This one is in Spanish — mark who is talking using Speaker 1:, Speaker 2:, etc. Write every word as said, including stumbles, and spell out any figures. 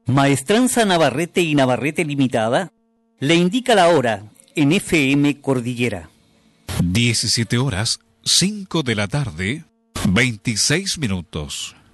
Speaker 1: Maestranza Navarrete y Navarrete Limitada le indica la hora en F M Cordillera.
Speaker 2: diecisiete horas, cinco de la tarde, veintiséis minutos.